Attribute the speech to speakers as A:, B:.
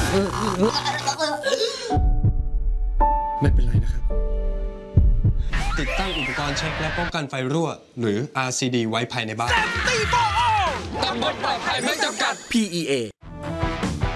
A: ไม่เป็นไรนะครับติดตั้งอุปกรณ์เช็คและป้องกันไฟรั่วหรือ RCD ไว้ภายในบ้านตำบลปลอดภัยไม่จำกัด
B: PEA